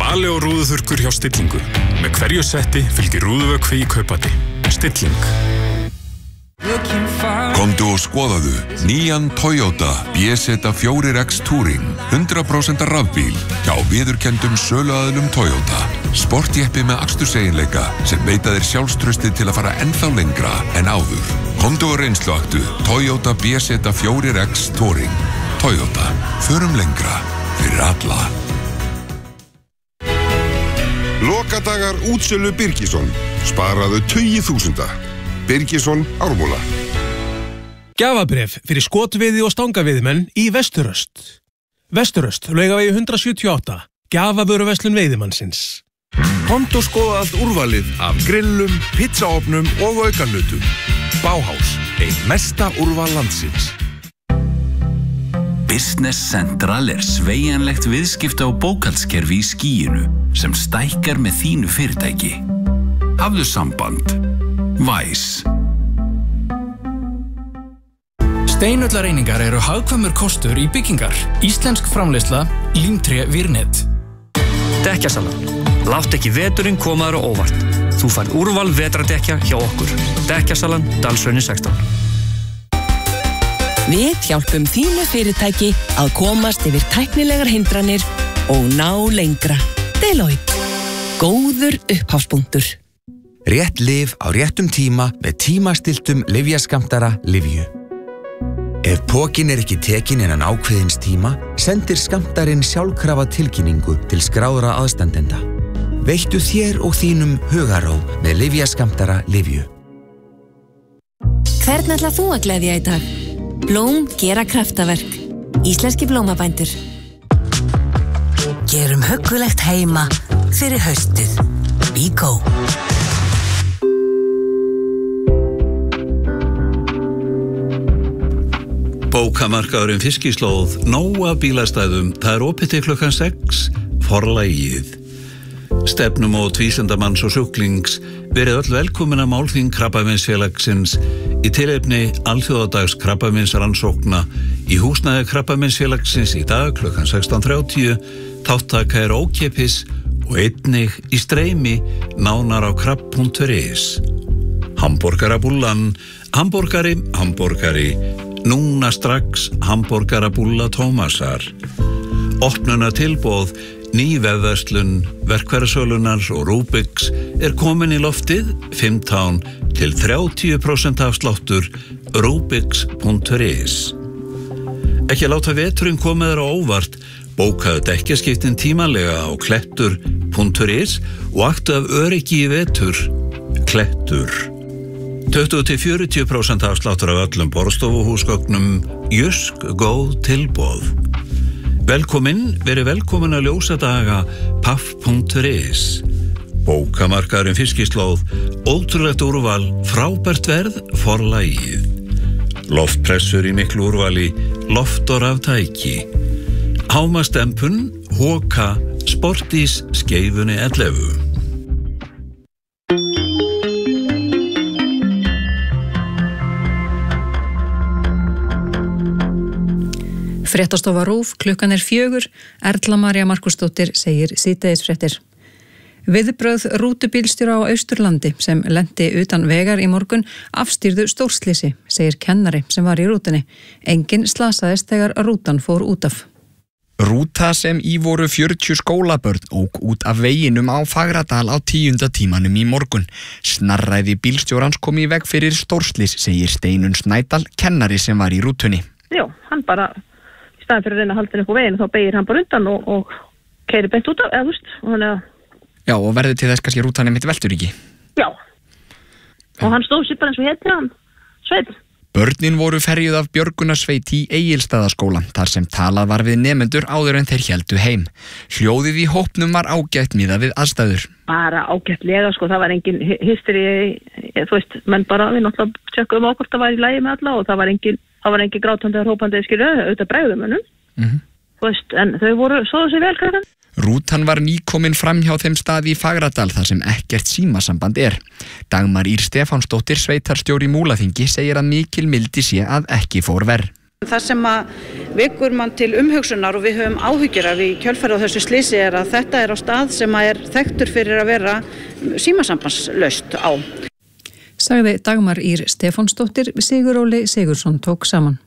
Svali og rúðuþurrkur hjá Stillingu. Með hverju setti fylgir rúðuvökvi í kaupati. Stilling. Komdu og skoðaðu nýjan Toyota BZ4X Touring 100% rafbíl hjá viðurkenndum söluaðilum Toyota. Sportjeppi með aksturseiginleika sem veita þér sjálfstraustið til að fara ennþá lengra en áður. Komdu og reynsluaktu Toyota BZ4X Touring. Toyota. Förum lengra fyrir alla. Lokadagar útsölu Birgisson. Sparaðu tugi þúsunda. Birgisson Ármúla. Gjafabréf fyrir skotveiði og stangaveiðimenn í Vesturöst. Vesturöst, Laugavegi 178. Gjafavöruverslun veiðimannsins. Komdu og skoða allt úrvalið af grillum, pizzaofnum og aukanutum. Bauhaus, ein mesta úrval landsins. Business Central sveigjanlegt viðskipta- og bókhaldskerfi í skýinu sem stækkar með þínu fyrirtæki. Hafðu samband. Væs. Steinullareiningar eru hagkvæmur kostur í byggingar. Íslensk framleiðsla, Límtré Virnet. Dekkjasalan. Látt ekki veturinn koma þér á óvart. Þú færð úrval vetrardekja hjá okkur. Dekkjasalan, Dalshrauni 16. Við hjálpum þínu fyrirtæki að komast yfir tæknilegar hindranir og ná lengra. Deloitte. Góður upphafspunktur. Rétt lyf á réttum tíma með tímastiltum lyfjaskammtara Lyfju. Ef pokinn ekki tekinn innan ákveðins tíma, sendir skammtarinn sjálfkrafa tilkynningu til skráðra aðstandenda. Veittu þér og þínum hugarró með lyfjaskammtara Lyfju. Hvern ætlar þú að gleðja í dag? Blóm gera kraftaverk. Íslenski blómabændur. Gerum huggulegt heima fyrir haustið. Bíkó. Bókamarkaðurinn Fiskislóð, nóg af bílastæðum, það opið til klukkan 6, Forlagið. Stefnumót vísindamanns og sjúklings, verið öll velkomin að málþing Krabbameinsfélagsins í tilefni alþjóðadags krabbameinsrannsókna í húsnæði Krabbameinsfélagsins í dag klukkan 16:30, þáttaka ókeypis og einnig í streymi nánar á krabb.is. Hamborgarabúllan, hamborgari, núna strax hamborgarabúlla Tómasar. Opnunartilboð, ný vefverslun, verkfærasölunar og Rubix komin í loftið, 15 til 30% afsláttur, rubix.is. Ekki láta veturinn koma þér á óvart, bókaðu dekkjaskiptin tímalega á klettur.is og aktu af öryggi í vetur, Klettur. 20-40% afsláttur af öllum borðstofuhúsgögnum, Jysk góð tilboð. Verið velkomin að ljósadaga, paff.is. Bókamarkaðurinn Fiskislóð, ótrúlegt úrval, frábært verð, Forlagið. Loftpressur í miklu úrvali, loft og raftæki. Hámastempun, Hoka, Sportís, Skeifunni 11. Fréttastofa RÚV, klukkan 4, Erla María Markusdóttir segir síðdegisfréttir. Viðbrögð rútubílstjóra á Austurlandi sem lenti utan vegar í morgun afstýrðu stórslysi, segir kennari sem var í rútunni. Enginn slasaðist þegar rútan fór út af. Rúta sem í voru 40 skólabörn ók út af veginum á Fagradal á 10. tímanum í morgun. Snarræði bílstjórans kom í veg fyrir stórslys, segir Steinunn Snædal, kennari sem var í rútunni. Já, hann bara, í staðan fyrir að reyna að halda upp á veginn, þá beygir hann bara undan og keyrir beint út af, eða þú veist, og hann er... Já, og verður til þess kannski rútan mitt veltur ekki? Já, og hann stóð sér bara eins og hétti hann, Sveinn. Börnin voru ferjuð af björgunarsveit í Egilsstaðaskóla, þar sem talað var við nemendur áður en þeir héldu heim. Hljóðið í hópnum var ágætt miðað við aðstæður. Bara ágættlega, sko, það var engin hysteri, þú veist, menn bara, við náttúrulega tjökkum á hvort það var í lagi með alla og það var engin grátandi að hrópandi, auðvitað bregðumönnum. Þú veist, en þau stóðu sig vel, krakkan. Rútan var nýkomin fram hjá þeim staði í Fagradal þar sem ekkert símasamband er. Dagmar Ýr Stefánsdóttir, sveitarstjóri Múlaþingi, segir að mikil mildi sé að ekki fór verr. Það sem að vekur mann til umhugsunar og við höfum áhyggjur af í kjölfarið á þessu slysi að þetta á stað sem að þekktur fyrir að vera símasambandslaust á. Sagði Dagmar Ýr Stefánsdóttir, Siguróli Sigursson tók saman.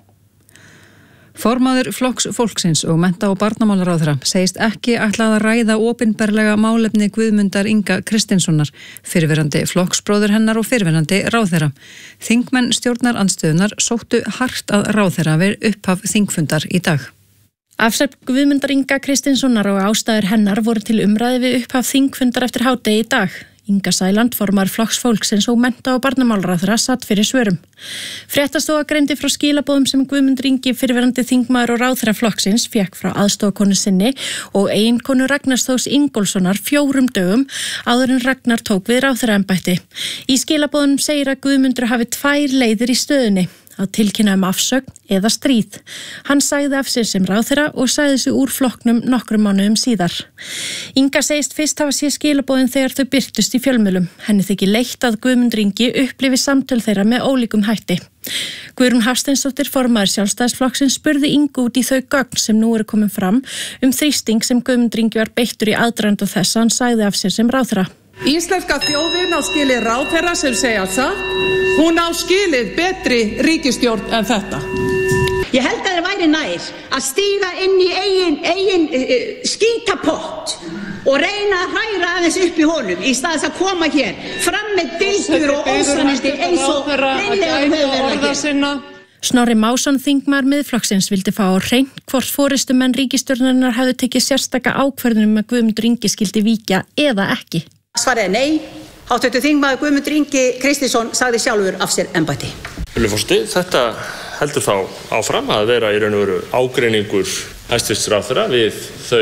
Formaður Flokks fólksins og mennta- og barnamálaráðherra segist ekki ætlað að ræða opinberlega málefni Guðmundar Inga Kristinssonar, fyrrverandi flokksbróður hennar og fyrrverandi ráðherra. Þingmenn stjórnarandstöðunar sóttu hart að ráðherra við upphaf þingfundar í dag. Afsögn Guðmundar Inga Kristinssonar og ástæður hennar voru til umræði við upphaf þingfundar eftir hádegi í dag. Inga Sæland, formar Flokks fólksins og mennta- og barnamálaráðherra, satt fyrir svörum. Fréttastofa greindi frá skilaboðum sem Guðmundur Ingi, fyrrverandi þingmaður og ráðherra flokksins, fékk frá aðstofakonu sinni og eiginkonu Ragnars Þórs Ingólfssonar 4 dögum áður en Ragnar tók við ráðherraembætti. Í skilaboðunum segir að Guðmundur hafi 2 leiðir í stöðunni, að tilkynna afsögn eða stríð. Hann sagði af sér sem ráðherra og sagði sig úr flokknum nokkrum mánuðum síðar. Inga segist fyrst hafa séð skilaboðin þegar þau birtust í fjölmiðlum. Henni þykir leitt að Guðmundur Ingi upplifi samtöl þeirra með ólíkum hætti. Guðrún Hafsteinsdóttir, formaður Sjálfstæðisflokksins, spurði Ingu út í þau gögn sem nú eru komin fram þrýsting sem Guðmundur Ingi var beittur í aðdraganda þess að hann sagði af sér sem ráðherra. Íslenska þjóðin á skilið ráðherra sem segja satt. Hún á skilið betri ríkisstjórn en þetta. Ég held að það væri nær að stíga inn í eigin skítapott og reyna að hræra aðeins upp í honum í staðis að koma hér fram með dildur og ósannindi eins og reynlega höfðu verið hér. Snorri Másson, þingmaður Miðflokksins, vildi fá á hreint hvort forystumenn ríkisstjórnarinnar hefðu tekið sérstaka ákvörðunum að Guðmundur Ingi skildi víkja eða ekki. Svarið nei. Háttvirtur þingmaður Guðmundur Ingi Kristinsson sagði sjálfur af sér embætti. Þetta heldur þá áfram að vera í raun og veru ágreiningur hæstvirts ráðherra við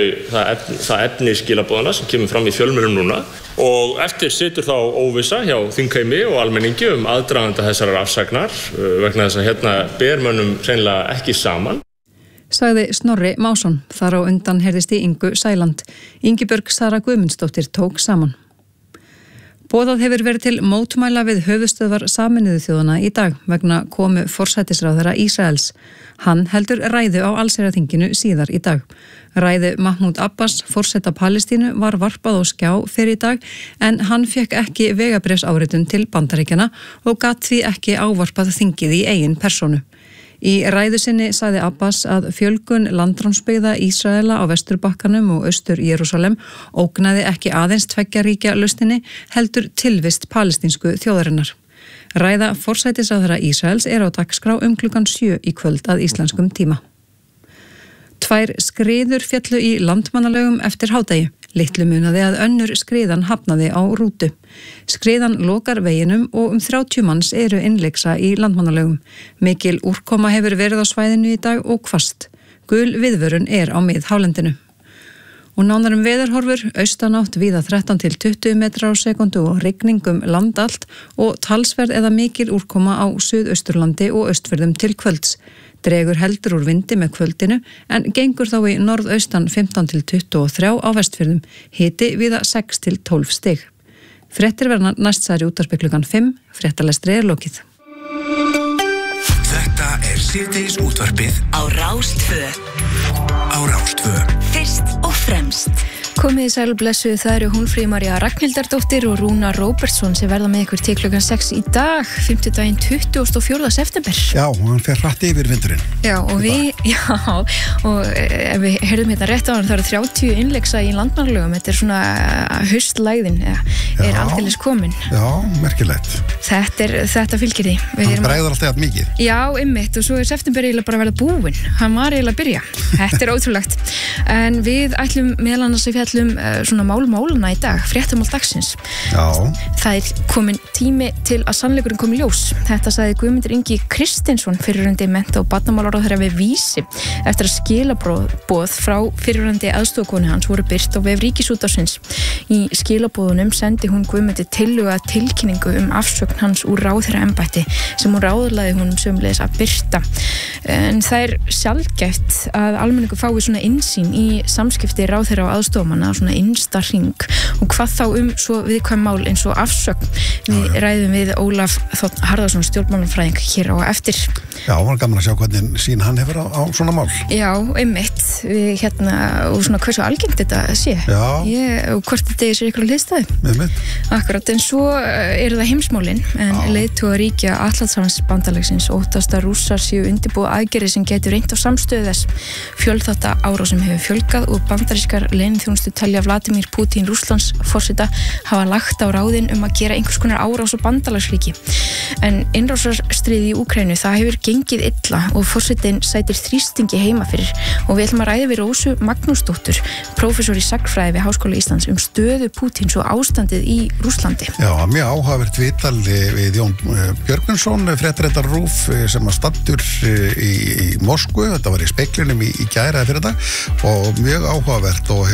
það efni skilaboðana sem kemur fram í fjölmiðlum núna og eftir situr þá óvissa hjá þingheimi og almenningi aðdraganda þessarar afsagnar vegna þess að hérna ber mönnum hreinlega ekki saman. Sagði Snorri Másson, þar á undan heyrðist í Ingu Sæland. Ingibjörg Sara Guðmundsdóttir tók saman. Boðað hefur verið til mótmæla við höfuðstöðvar Sameinuðu þjóðanna í dag vegna komu forsætisráðherra Ísraels. Hann heldur ræðu á allsherjarþinginu síðar í dag. Ræðu Mahmoud Abbas, forseta Palestínu, var varpað á skjá fyrir í dag en hann fekk ekki vegabréfsáritun til Bandaríkjanna og gat því ekki ávarpað þingið í eigin persónu. Í ræðu sinni sagði Abbas að fjölgun landránsbyggða Ísraela á Vesturbakkanum og Austur-Jerúsalem ógnaði ekki aðeins 2 ríkja lausninni heldur tilvist palestínsku þjóðarinnar. Ræða forsætisráðherra Ísraels á dagskrá klukkan 7 í kvöld að íslenskum tíma. 2 skriður féllu í Landmannalaugum eftir hádegi. Litlu munaði að önnur skriðan hafnaði á rútu. Skriðan lokar veginum og 30 manns eru innleiksa í Landmannalaugum. Mikil úrkoma hefur verið á svæðinu í dag og hvasst. Gul viðvörun á miðhálendinu. Og nánar veðurhorfur, austanátt víða 13 til 20 metrar á sekundu og rigning land allt og talsverð eða mikil úrkoma á Suðausturlandi og Austfjörðum til kvölds. Dregur heldur úr vindi með kvöldinu en gengur þá í norðaustan 15 til 23 á Vestfjörðum, hiti víða 6 til 12 stig. Fréttir verða næst særi útvarpi klukkan 5, fréttalestri lokið. Þetta síðdegis útvarpið á Rás 2. Á Rás 2. Fyrst og fremst. Komið í sælblessu, það eru Húnfríður María Ragnhildardóttir og Rúnar Róbertsson sem verða með ykkur til klukkan 6 í dag, 5. 24. september. Já, hann fer hratt yfir vindurinn. Já, og ef við heyrðum hérna rétt á hann, það eru 30 innleiksa í Landmannalaugum, þetta svona haustlægðin, aldeilis komin. Já, merkilegt. Þetta fylgir því. Hann bregður alltaf jafn mikið. Já, einmitt, og svo september eiginlega bara verða búinn. Hann var eiginlega að byrja. Þetta ótrúlegt. En við ætlum meðal annars að fjallum svona málana í dag, fréttamál dagsins. Já. Það komin tími til að sannleikurinn komi ljós. Þetta sagði Guðmundur Ingi Kristinsson, fyrrverandi mennta- og barnamálaráðherra við Vísi, eftir að skilaboð frá fyrrverandi aðstofakonu hans voru birt á vef Ríkisútvarpsins. Í skilaboðunum sendi hún Guðmundi tillögu tilkynningu afsögn hans úr ráðherraembætti sem hún ráðlaði hún sömuleiðis að birta. En það sjaldgæft að almenningur fái svona innsýn í samskipti ráðherra og aðstofamanna manna á svona innsta hring og hvað þá svo viðkvæm mál eins og afsögn. Við ræðum við Ólaf Þ. Harðarson stjórnmálafræðing hér á eftir. Já, var gaman að sjá hvernig sín hann hefur á svona mál. Já, einmitt við og svona hversu algengt þetta sé. Já. Og hvort þetta sér ykkur hliðstæði. Einmitt. Akkurat, en svo það heimsmálin en leiðtogar ríkja Atlantshafsbandalagsins óttast að Rússar séu undirbúa aðgerðir sem getur reynt á samstöðu þess. Fjölþátta árásum hefur fjölgað og bandarískar leyniþjónustu telja Vladimír Putin Rússlands forseta hafa lagt á ráðin að gera einhvers konar árás á bandalagsríki. En innrásarstríð í Úkraínu það hefur gengið illa og forsetinn sætir þrýstingi heima fyrir og við ætlum að ræða við Rósu Magnúsdóttur, prófessor í sagnfræði við Háskóla Íslands stöðu Pútins og ástandið í Rússlandi. Já, mjög áhugavert viðtal við Jón Björgvinsson, fréttarittar RÚV sem var staddur í Moskvu, þetta var í Speglinum í gær eða fyrradag og mjög áhugavert og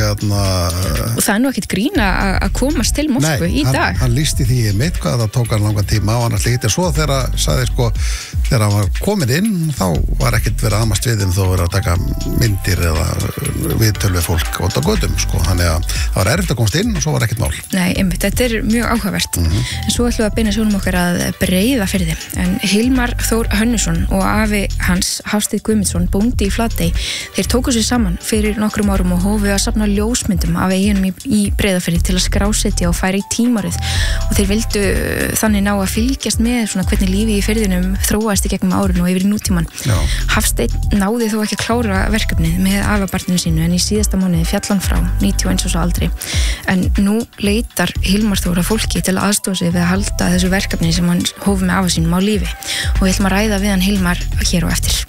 og það nú ekkert grína að komast til Moskvu í dag. Nei, hann lýsti því mitt hvað það tók hann langan tíma og hann alltaf svo þegar sagði þegar hann var komin inn þá var ekkert verið aðmast við þó verið að taka myndir eða viðtöl við fólk út á götum þannig að það var erfitt að komast inn og svo var ekkert mál. Nei, einmitt, þetta er mjög áhugavert en svo ætlum við að beina sjónum okkar að Breiðafirði en Hilmar Þór Hönnuson og afi hans Hafsteinn Guðmundsson bóndi í Flatey, þeir tóku sér saman fyrir nokkrum árum og hófu að safna ljósmyndum af eiginum í Breiðafirði til að skrásetja og færa í tímarið og þeir vildu þannig ná að fylgjast með svona hvernig lífið í firðinum þróaðist í gegnum árun og yfir í nútíman. Hafsteinn náði þó ekki að klára verkefnið með afabarninu sínu en í síðasta mánuði féll hann frá 91 árs aldri en nú leitar Hilmar Þór að fólki til að aðstoða sig við að halda þessu verkefni sem hann hóf með afa sínum á lífi og við ætlum að ræða við hann Hilmar hér á eftir.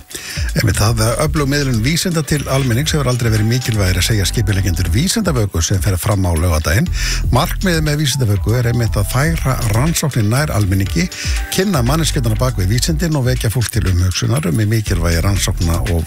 Það öflug miðlun vísinda til almennings hefur aldrei verið mikilvægir að segja skipuleggjendur vísindavöku sem fer fram á laugardaginn. Markmiðið með vísindavöku er einmitt að færa rannsóknir nær almenningi, kynna manneskjöldana bak við vísindin og vekja fólk til umhugsunar mikilvægi rannsókna og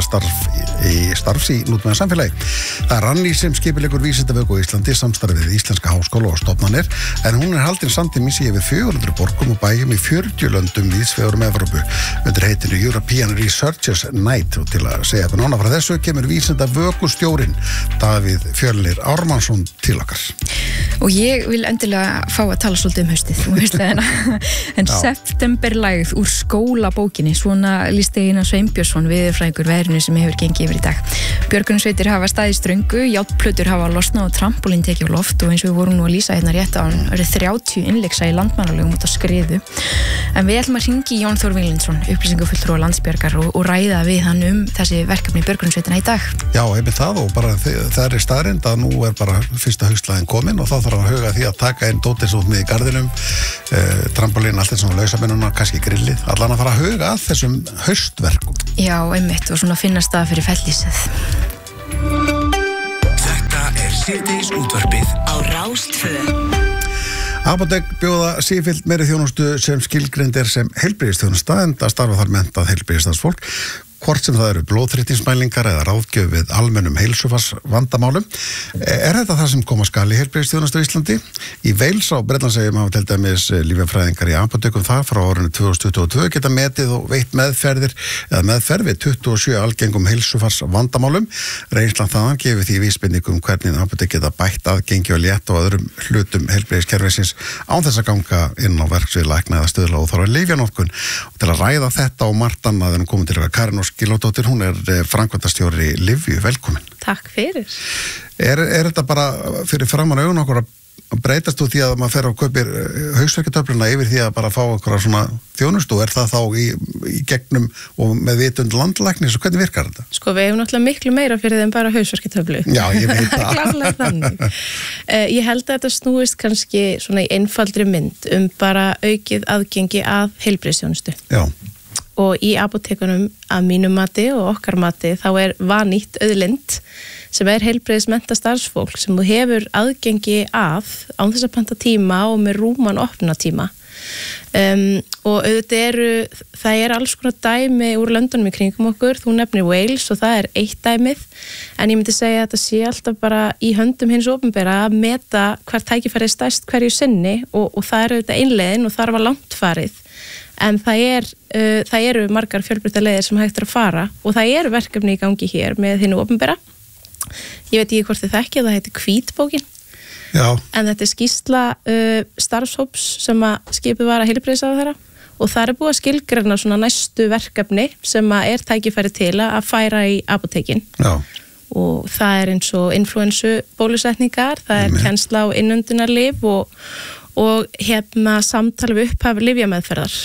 vísindastarfs í nútíma samfélagi. Það er Ranný sem skipuleggur vísindavöku á Íslandi samstarfið við Íslenska háskóla og stofnanir en hún er haldin samtímis í yfir 400 borgum og bæjum í 40 löndum víðsvegar Evrópu undir heitinu European Researchers Night og til að segja eitthvað nánar frá þessu kemur vísindavökustjórinn Davíð Fjölnir Ármannsson til okkar. Og ég vil endilega fá að tala svolítið haustið en septemberlægð úr skólabókinni svona lísti Einar Sveinbjörnsson veðurfræðingur veðrinu sem hefur gengið yfir í dag. Björgunarsveitir hafa staðið ströngu, járnplötur hafa losnað og trampólín tekið á loft og eins og við vorum nú að lýsa hérna rétt á hann eru 30 innleiksa í landmannalögum út á skriðu en við ætlum að hringi Jón Þór Víglundsson upplýsingafulltrúa Landsbjargar og ræða við hann þessi verkefni björgunarsveitina í dag. Já, einmitt það og bara það er staðreynd að nú er bara fyrsta haustlæðin komin og þá þarf að huga því að taka inn dótins út með í garðinum, trampolín, allt þetta svona lausabennuna, kannski grillið, allan að fara að huga að þessum haustverkum. Já, einmitt og svona finna stað fyrir fellísið. Þetta er Síðdegisútvarpið á Rás 2. Apótek bjóða sífellt meiri þjónustu sem skilgreind er sem heilbrigðisþjónusta enda starfa þar menntað heilbrigðisstarfsfólk hvort sem það eru blóðþrýstingsmælingar eða ráðgjöf við almennum heilsufarsvandamálum. Er þetta það sem koma skal í heilbrigðisþjónustu á Íslandi? Í Wales á Bretlandseyjum hafa til dæmis lyfjafræðingar í apótekum þar frá árinu 2022 geta metið og veitt meðferð við 27 algengum heilsufarsvandamálum. Reynslan þaðan gefur því vísbendingum hvernig apótek geta bætt aðgengi og létt og öðrum hlutum heilbrigðiskerfisins án þess að ganga inn á verksvið lækna eða stuðla óþarfa lyfjanotkun. Og til að ræða þetta og margt annað en komið til að Karin Gilódóttir, hún er framkvæmdastjóri Lyfju, velkomin. Takk fyrir. Er þetta bara fyrir framan augun okkur að breytast úr því að maður fer og kaupir hausverkjatöfluna yfir því að bara fá okkur svona þjónustu, er það þá í gegnum og með vitund landlæknis og hvernig virkar þetta? Sko við hefum náttúrulega miklu meira fyrir þeim bara hausverkjatöflu. Já, ég veit það. Klárlega þannig. Ég held að þetta snúist kannski svona í einfaldri mynd bara aukið aðgengi að heilbrigðisþjónustu. Já. Og í apótekunum að mínum mati og okkar mati þá er vanýtt auðlind sem er heilbrigðismennta starfsfólk sem þú hefur aðgengi af án þess að panta tíma og með rúman opna tíma. Og auðvitað það er alls konar dæmi úr löndunum í kringum okkur, þú nefnir Wales og það er eitt dæmið en ég myndi segja að þetta sé alltaf bara í höndum hins opinbera að meta hvert tækifæri er stærst hverju sinni og það er auðvitað einleiðin og þar var langt farið. En það eru margar fjölbreyttar leiðir sem hægt er að fara og það eru verkefni í gangi hér með hinu opinbera Ég veit ekki hvort þið þekkið, það heitir Hvítbókin. Já. En þetta skýrsla starfshóps sem að skipið var að heilbrigðisráðherra og það búið að skilgreina svona næstu verkefni sem að tækifæri til að færa í apótekin. Já. Og það eins og influensu bólusetningar, það kennsla á innöndunarlyf og samtal við upphaf lyfjameðferðar.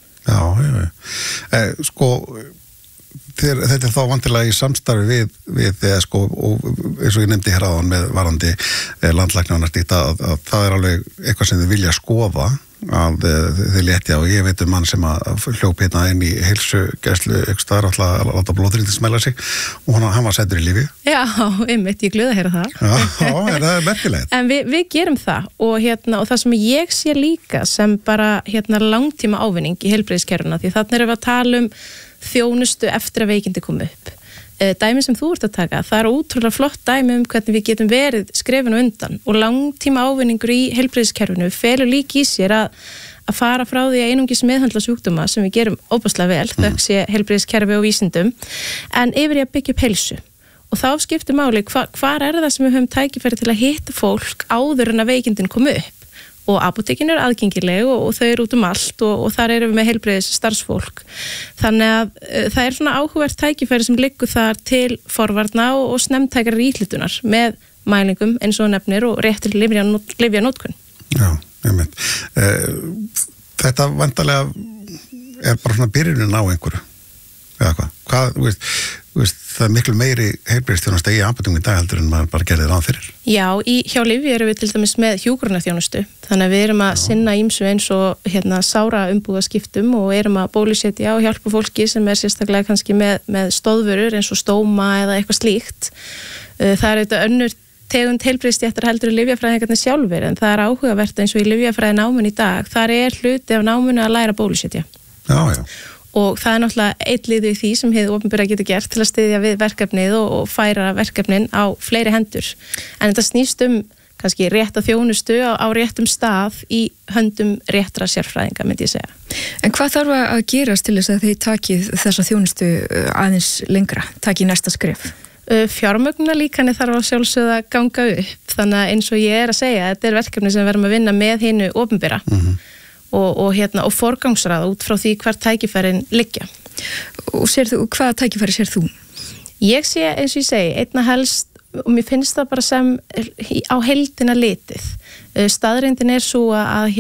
Já. Sko, þetta þá vantilega í samstarfi við og eins og ég nefndi hér áðan með varandi landlækni og næst að það alveg eitthvað sem þið vilja skoða að þið létti á. Ég veit mann sem að hljóp hérna inn í heilsugæslu eitthvað staðar alltaf að láta blóðþrýstinn smæla sig og hann var settur í lyfi. Já, einmitt, ég glöða að heyra það. Já, það er merkilegt. En við gerum það og það sem ég sé líka sem bara langtíma ávinning í heilbrigðiskerfuna, því þarna erum við að tala þjónustu eftir að veikindi komi upp. Dæmi sem þú ert að taka, það er ótrúlega flott dæmi hvernig við getum verið skrefinu undan og langtíma ávinningur í heilbrigðiskerfinu felur líka í sér að fara frá því að einungis meðhöndla sjúkdóma sem við gerum óbúslega vel, þökk sé heilbrigðiskerfi og vísindum, en yfir í að byggja upp heilsu. Og þá skiptir máli hvar það sem við höfum tækifæri til að hitta fólk áður en að veikindin komi upp. Og apótekin aðgengileg og þau eru út allt og þar erum við með heilbrigðis starfsfólk. Þannig að það svona áhugavert tækifæri sem liggur þar til forvarna og snemmtækrar íhlutunar með mælingum eins og nefnir og réttir lyfjanótkun. Já, einmitt. Þetta vantarlega bara svona byrjunin á einhverju. Eða hvað? Það er miklu meiri heilbrigðisþjónusta í apótekum í dag heldur en maður bara gerði ráð fyrir. Já, hjá Lyfju erum við til dæmis með hjúkrunarþjónustu, þannig að við erum að sinna ýmsu eins og sára umbúðaskiptum og erum að bólusetja og hjálpa fólki sem sérstaklega kannski með stóðvörur eins og stóma eða eitthvað slíkt. Það er auðvitað önnur tegund heilbrigðisstéttar heldur lyfjafræðingarnir sjálfur, en það er áhugavert eins og í lyfjafræði námun í dag, þar er hluti af námunu að læra bólusetja. Já. Og það er náttúrulega eitt liður í því sem hið opinbera getur gert til að styðja við verkefnið og færa verkefnin á fleiri hendur. En þetta snýst kannski rétta þjónustu á réttum stað í höndum réttra sérfræðinga, myndi ég segja. En hvað þarf að gerast til þess að þið takið þessa þjónustu aðeins lengra, takið næsta skref? Fjármögnunarlíkani þarf að sjálfsögða ganga upp, þannig að eins og ég að segja, þetta er verkefni sem við verðum að vinna með hinu opinbera. Og forgangsraða út frá því hvar tækifærin liggja. Og hvaða tækifæri sér þú? Ég sé, eins og ég segi, einna helst, og mér finnst það bara sem á heildina litið. Staðreyndin er svo að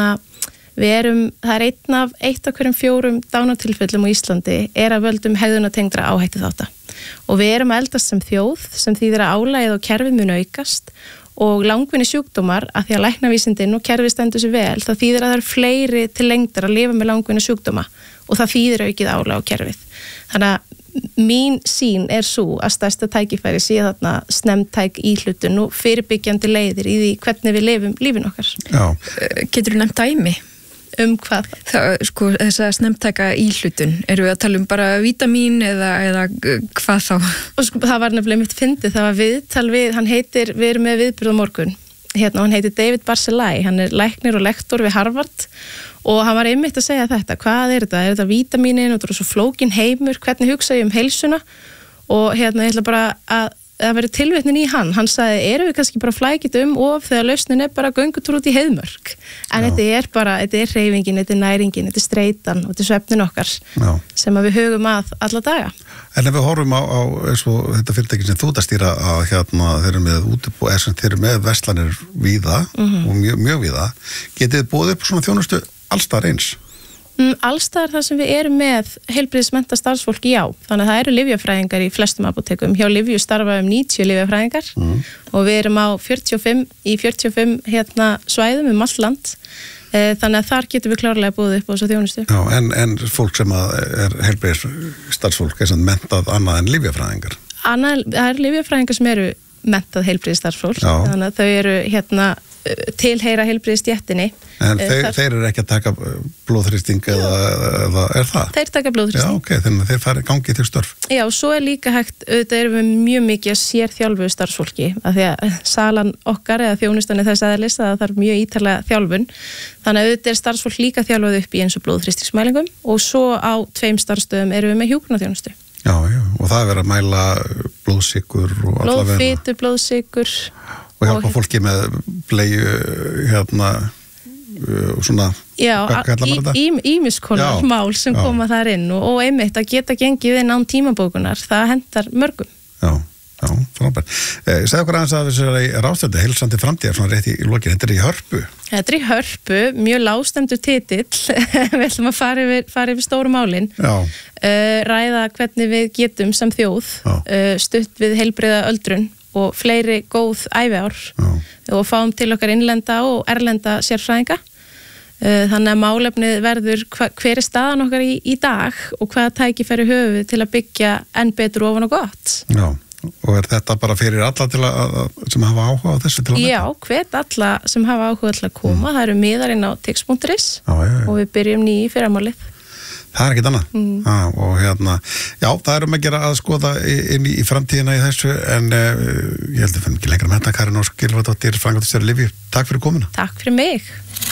það er eitt af hverjum 4 dánartilfellum á Íslandi er að völdum hegðunartengdra áhættu þátta. Og við erum að eldast sem þjóð sem þýðir að álagið og kerfið mun aukast og langvinni sjúkdómar að því að læknavísindin og kerfið stendur sér vel, það þýðir að það er fleiri til lengdar að lifa með langvinni sjúkdóma og það þýðir aukið álag á kerfið. Þannig að mín sýn er svo að stærsta tækifæri sé þarna snemmtæk íhlutun og fyrirbyggjandi leiðir í því hvernig við lifum lífin okkar. Já. Getur þú nefnt dæmi? Hvað? Þessa snemmtæka íhlutun, erum við að tala bara vítamín eða hvað þá? Og það var nefnilega mitt fyndið, það var viðtal við erum með viðburð á morgun, hann heitir David Barzilai, hann er læknir og lektor við Harvard og hann var einmitt að segja þetta, hvað er þetta? Er þetta vítamínin og þetta er svo flókin heimur, hvernig hugsa ég heilsuna? Og ég ætla bara að það verið tilvitnin í hann sagði, erum við kannski bara flækit of þegar lausnin er bara göngutúr út í heiðmörk en þetta er hreyfingin, þetta er næringin, þetta er streitan og þetta er svefnin okkar sem við hugum að alla daga. En ef við horfum á eins og þetta fyrirtæki sem þú ert að stýra að þeir eru með útibú, þeir eru með verslanir víða og mjög víða, getið þið búið upp svona þjónustu allstar eins? Allstaðar þar sem við erum með heilbrigðismennta starfsfólki, já. Þannig að það eru lyfjafræðingar í flestum apótekum. Hjá Lyfju starfa 90 lyfjafræðingar og við erum á 45 svæðum allt land. Þannig að þar getum við klárlega búið upp á þessu þjónustu. Já, en fólk sem er heilbrigðisstarfsfólk er sem mentað annað en lyfjafræðingar? Það eru lyfjafræðingar sem eru mentað heilbrigðisstarfsfólk. Þannig að þau eru tilheyra heilbrigðisstéttinni. En þeir eru ekki að taka blóðþrýsting eða er það? Þeir taka blóðþrýsting. Já, ok, þannig að þeir fari gangið til störf. Já, svo er líka hægt, auðvitað erum við mjög mikið að sérþjálfu starfsfólki, af því að salan okkar eða þjónustan er þess aðeins að það er mjög ítarlega þjálfun. Þannig að auðvitað er starfsfólk líka þjálfuð upp í eins og blóðþrýstingsmælingum og svo á 2 starfsstöðum erum við með hjúkrunarþjónustu. Já, og það er verið að mæla blóðsykur og allavega blóðfitu, blóðsykur og hjálpa fólki með bleiu svona ímiskonar mál sem koma þar inn og einmitt að geta gengið inn án tímabókunar, það hendar mörgum. Já, frábært. Segðu okkur aðeins að þessari ráðstöndi heilsandi framtíðar, svona rétt í lokin, þetta í Hörpu? Þetta í Hörpu, mjög lágstemdur titill, við ætlum að fara yfir stóru málin, ræða hvernig við getum sem þjóð, stutt við heilbrigða öldrun og fleiri góð æviár og fáum til okkar innlenda og erlenda sérfræðinga. Þannig að málefnið verður hver staðan okkar í dag og hvaða tækifæri höfum við til að byggja enn betur ofan og gott. Já. Og þetta bara fyrir alla til sem hafa áhuga á þessu til að mæta? Já, hvet alla sem hafa áhuga til að koma. Það eru miðarinn á tix.is og við byrjum í fyrramálið. Það ekkert annað. Og já, það erum að gera að skoða inn í framtíðina í þessu, en ég held að við fyrir ekki lengra með þetta. Karin Ósk Gylfadóttir, framkvæmdastjóri Lyfju. Takk fyrir komuna. Takk fyrir mig.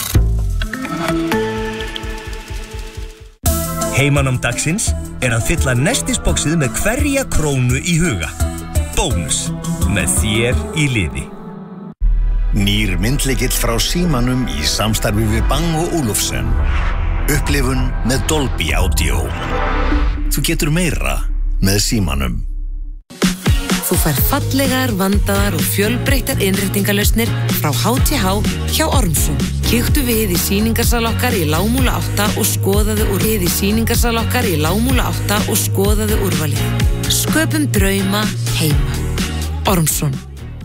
Heimanám dagsins að fylla nestisboxið með hverja krónu í huga. Bónus, með þér í liði. Nýr myndlykill frá Símanum í samstarfi við Bang & Olufsen. Upplifun með Dolby Audio. Þú getur meira með Símanum. Þú fær fallegar, vandaðar og fjölbreyttar innréttingalausnir frá HTH hjá Ormsson. Kíktu við í sýningarsal okkar í Lágmúla 8 og skoðaðu úrvalið. Sköpum drauma heima. Ormsson.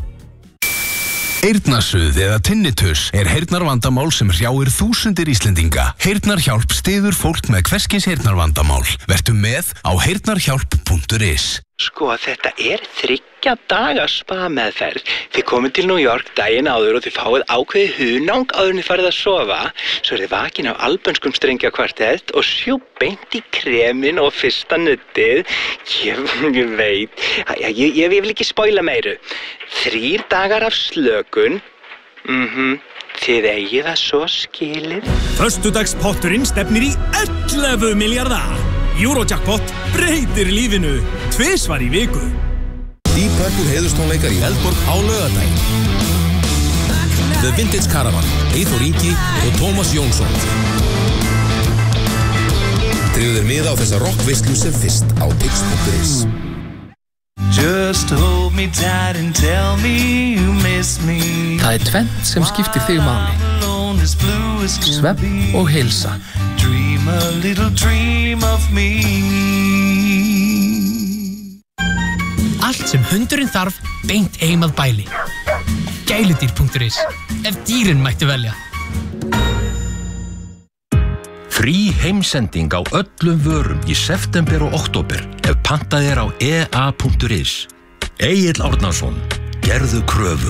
Eyrnasuð eða tinnitus heyrnarvandamál sem hrjáir þúsundir Íslendinga. Heyrnarhjálp styður fólk með hvers kyns heyrnarvandamál. Vertu með á heyrnarhjálp.is. Sko, þetta 3 daga spa-meðferð. Þið komið til New York daginn áður og þið fáið ákveðið hunang áður en þið farið að sofa. Svo þið vakin af albönskum strengjakvartett og beint í kremin og fyrsta nuddið. Ég veit. Ég vil ekki spoila meiru. 3 dagar af slökun. Þið eigið það svo skilið. Föstudagspotturinn stefnir í 11 milljarða. Eurojackpot breytir lífinu 2 svar í viku. Deep Purple heiðurstónleikar í Eldborg á laugardaginn. The Vintage Caravan, Eyþór Ingi og Tómas Jónsson. Drífðu þér miða á þessa rockveislu sem fyrst á tix.is. Just hold me tight and tell me you miss me. Það tvennt sem skiptir þig máli. Svefn og heilsa. Dream a little dream of me. Allt sem hundurinn þarf beint heim að bæli. Gæludýr.is. Ef dýrin mættu velja. Frí heimsending á öllum vörum í september og október ef pantað á ea.is. Egill Árnason, gerðu kröfu.